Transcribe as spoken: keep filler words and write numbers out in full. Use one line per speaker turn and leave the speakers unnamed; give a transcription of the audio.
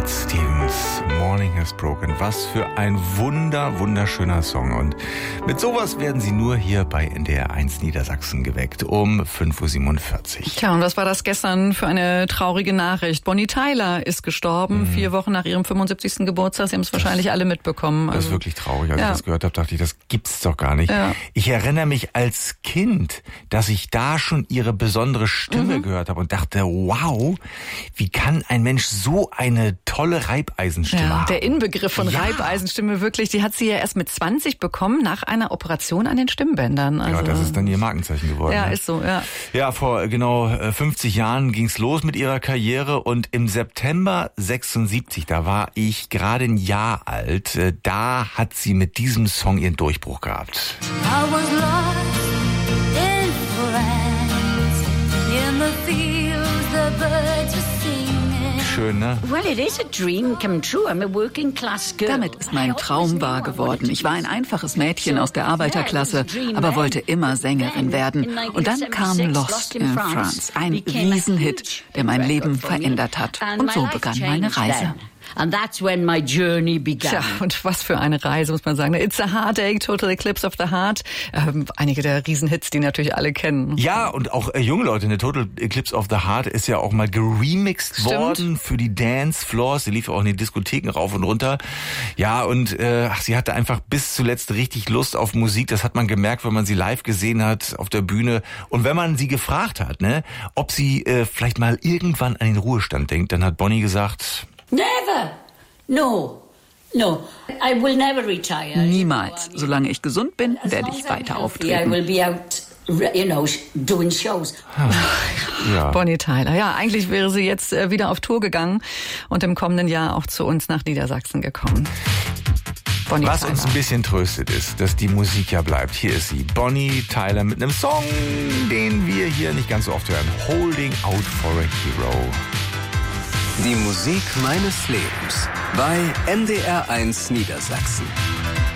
Cat Stevens, Morning Has Broken. Was für ein wunder, wunderschöner Song. Und mit sowas werden Sie nur hier bei N D R eins Niedersachsen geweckt um fünf Uhr siebenundvierzig.
Tja, und was war das gestern für eine traurige Nachricht? Bonnie Tyler ist gestorben, mhm. vier Wochen nach ihrem fünfundsiebzigsten Geburtstag. Sie haben es wahrscheinlich alle mitbekommen.
Das
also,
ist wirklich traurig. Als
ja.
ich das gehört habe, dachte ich, das gibt's doch gar nicht.
Ja.
Ich erinnere mich als Kind, dass ich da schon ihre besondere Stimme mhm. gehört habe und dachte, wow, wie kann ein Mensch so eine tolle Reibeisenstimme
ja,
haben?
Der Inbegriff von
ja.
Reibeisenstimme wirklich, die hat sie ja erst mit zwanzig bekommen, nach einer Operation an den Stimmbändern. Also,
ja, das ist dann ihr Markenzeichen geworden.
Ja,
ne?
ist so, ja.
Ja, vor genau fünfzig Jahren ging's los mit ihrer Karriere und im September sechsundsiebzig, da war ich gerade ein Jahr alt, da hat sie mit diesem Song ihren Durchbruch gehabt.
I was lost in France, in the fields the birds were singing.
Schön, ne?
Well, it is a dream come true. I'm a working class girl.
Damit ist mein Traum wahr geworden. Ich war ein einfaches Mädchen aus der Arbeiterklasse, aber wollte immer Sängerin werden. Und dann kam Lost in France, ein Riesenhit, der mein Leben verändert hat. Und so begann meine Reise.
And that's when my journey began.
Tja, und was für eine Reise, muss man sagen. It's a Heartache, Total Eclipse of the Heart. Ähm, einige der Riesenhits, die natürlich alle kennen.
Ja, und auch äh, junge Leute, eine Total Eclipse of the Heart ist ja auch mal geremixed
Stimmt.
worden für die Dance Floors. Sie lief auch in den Diskotheken rauf und runter. Ja, und äh, ach, sie hatte einfach bis zuletzt richtig Lust auf Musik. Das hat man gemerkt, wenn man sie live gesehen hat auf der Bühne. Und wenn man sie gefragt hat, ne, ob sie äh, vielleicht mal irgendwann an den Ruhestand denkt, dann hat Bonnie gesagt...
Never. No. No. I will never retire.
Niemals. Solange ich gesund bin, werde ich weiter
I
auftreten.
will be out, you know, doing shows.
Ja.
Bonnie Tyler. Ja, eigentlich wäre sie jetzt äh, wieder auf Tour gegangen und im kommenden Jahr auch zu uns nach Niedersachsen gekommen. Bonnie
Was
Tyler.
uns ein bisschen tröstet ist, dass die Musik ja bleibt. Hier ist sie, Bonnie Tyler mit einem Song, den wir hier nicht ganz so oft hören. Holding Out for a Hero.
Die Musik meines Lebens bei N D R eins Niedersachsen.